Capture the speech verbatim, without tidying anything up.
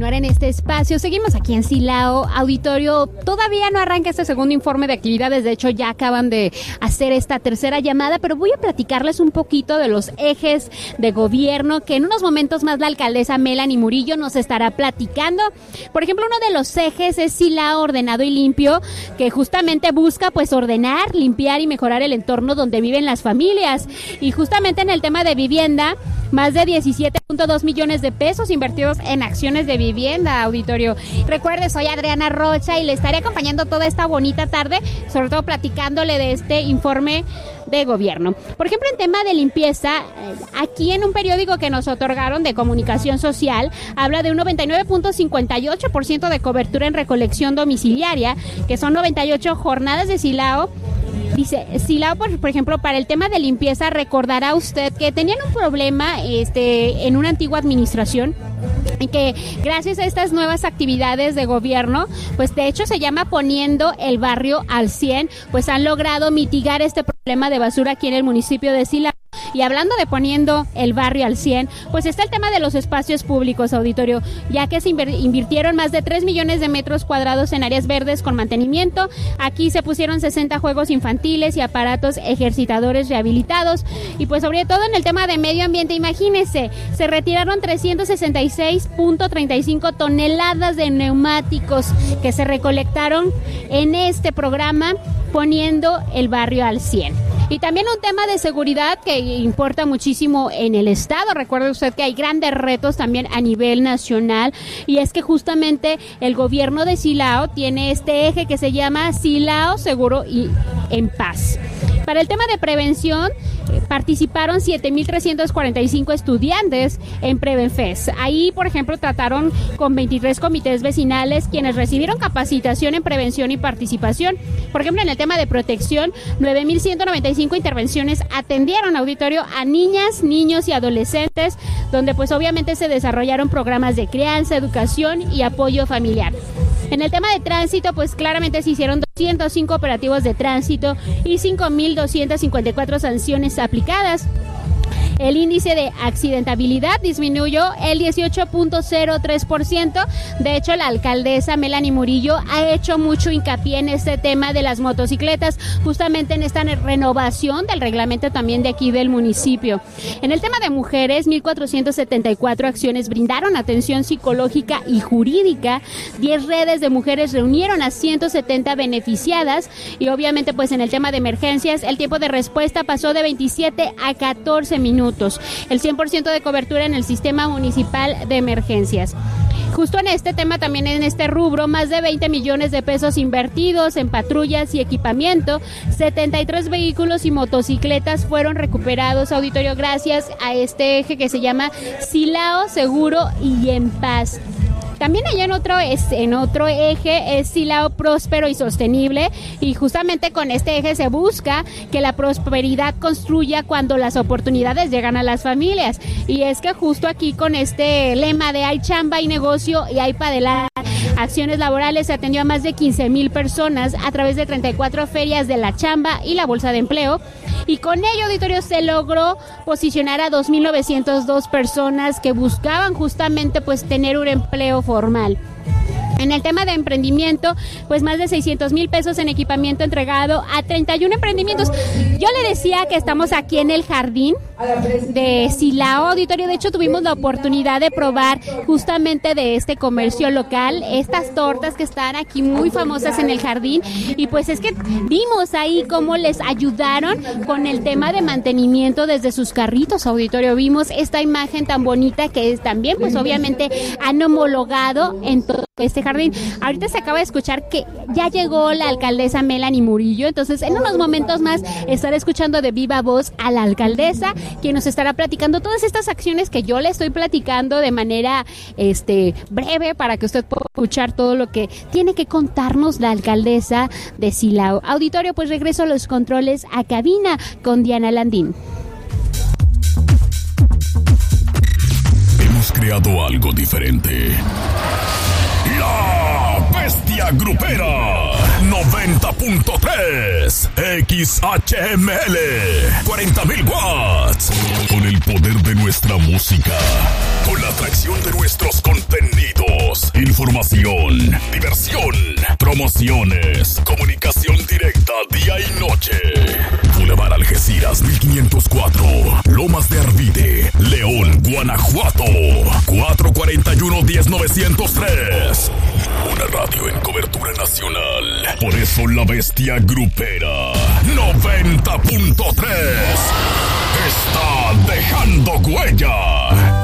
continuar en este espacio. Seguimos aquí en Silao Auditorio. Todavía no arranca este segundo informe de actividades. De hecho, ya acaban de hacer esta tercera llamada, pero voy a platicarles un poquito de los ejes de gobierno que en unos momentos más la alcaldesa Melanie Murillo nos estará platicando. Por ejemplo, uno de los ejes es Silao Ordenado y Limpio, que justamente busca pues ordenar, limpiar y mejorar el entorno donde viven las familias. Y justamente en el tema de vivienda, más de diecisiete punto dos millones de pesos invertidos en acciones de vivienda, auditorio. Recuerde, soy Adriana Rocha y le estaré acompañando toda esta bonita tarde, sobre todo platicándole de este informe de gobierno. Por ejemplo, en tema de limpieza, aquí en un periódico que nos otorgaron de comunicación social, habla de un noventa y nueve punto cincuenta y ocho por ciento de cobertura en recolección domiciliaria, que son noventa y ocho jornadas de Silao. Dice, Silao, por, por ejemplo, para el tema de limpieza, recordará usted que tenían un problema este, en una antigua administración, y que gracias a estas nuevas actividades de gobierno, pues de hecho se llama Poniendo el Barrio al cien, pues han logrado mitigar este problema de basura aquí en el municipio de Silao. Y hablando de Poniendo el Barrio al cien, pues está el tema de los espacios públicos, auditorio, ya que se invirtieron más de tres millones de metros cuadrados en áreas verdes con mantenimiento. Aquí se pusieron sesenta juegos infantiles y aparatos ejercitadores rehabilitados. Y pues sobre todo en el tema de medio ambiente, imagínense, se retiraron trescientos sesenta y seis punto treinta y cinco toneladas de neumáticos que se recolectaron en este programa Poniendo el Barrio al cien. Y también un tema de seguridad que importa muchísimo en el estado. Recuerde usted que hay grandes retos también a nivel nacional, y es que justamente el gobierno de Silao tiene este eje que se llama Silao Seguro y en Paz. Para el tema de prevención, eh, participaron siete mil trescientos cuarenta y cinco estudiantes en Prevenfest. Ahí, por ejemplo, trataron con veintitrés comités vecinales, quienes recibieron capacitación en prevención y participación. Por ejemplo, en el tema de protección, nueve mil ciento noventa y cinco intervenciones atendieron, auditorio, a niñas, niños y adolescentes, donde pues obviamente se desarrollaron programas de crianza, educación y apoyo familiar. En el tema de tránsito, pues claramente se hicieron doscientos cinco operativos de tránsito y cinco mil doscientas cincuenta y cuatro sanciones aplicadas. El índice de accidentabilidad disminuyó el dieciocho punto cero tres por ciento. De hecho, la alcaldesa Melanie Murillo ha hecho mucho hincapié en este tema de las motocicletas, justamente en esta renovación del reglamento también de aquí del municipio. En el tema de mujeres, mil cuatrocientas setenta y cuatro acciones brindaron atención psicológica y jurídica. diez redes de mujeres reunieron a ciento setenta beneficiadas, y obviamente pues en el tema de emergencias, el tiempo de respuesta pasó de veintisiete a catorce minutos. El cien por ciento de cobertura en el sistema municipal de emergencias. Justo en este tema, también en este rubro, más de veinte millones de pesos invertidos en patrullas y equipamiento. setenta y tres vehículos y motocicletas fueron recuperados, auditorio, gracias a este eje que se llama Silao Seguro y en Paz. También allá en otro, es, en otro eje es Silao Próspero y Sostenible, y justamente con este eje se busca que la prosperidad construya cuando las oportunidades llegan a las familias. Y es que justo aquí con este lema de hay chamba, hay negocio y hay para adelante, acciones laborales, se atendió a más de quince mil personas a través de treinta y cuatro ferias de la chamba y la bolsa de empleo. Y con ello, auditorio, se logró posicionar a dos mil novecientas dos personas que buscaban justamente pues tener un empleo formal. En el tema de emprendimiento, pues más de seiscientos mil pesos en equipamiento entregado a treinta y uno emprendimientos. Yo le decía que estamos aquí en el jardín de Silao, auditorio. De hecho, tuvimos la oportunidad de probar justamente de este comercio local, estas tortas que están aquí muy famosas en el jardín. Y pues es que vimos ahí cómo les ayudaron con el tema de mantenimiento desde sus carritos, auditorio. Vimos esta imagen tan bonita que también pues obviamente han homologado en todo este jardín. Ahorita se acaba de escuchar que ya llegó la alcaldesa Melanie Murillo, entonces en unos momentos más estaré escuchando de viva voz a la alcaldesa, quien nos estará platicando todas estas acciones que yo le estoy platicando de manera este breve para que usted pueda escuchar todo lo que tiene que contarnos la alcaldesa de Silao. Auditorio, pues regreso a los controles a cabina con Diana Landín. Hemos creado algo diferente. La Bestia Grupera noventa punto tres X H M L cuarenta mil watts. Con el poder de nuestra música, con la atracción de nuestros contenidos, información, diversión, promociones, comunicación directa día y noche. Boulevard Algeciras mil quinientos cuatro, Lomas de Arvide, León, Guanajuato, cuatro cuatro uno, uno cero nueve cero tres. Una radio en cobertura nacional. Por eso la bestia grupera noventa punto tres está dejando huella.